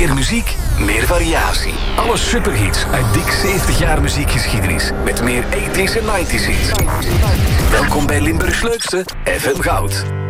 Meer muziek, meer variatie. Alle superhits uit dik 70 jaar muziekgeschiedenis. Met meer 80s en 90s hits. Welkom bij Limburgs leukste FM Goud.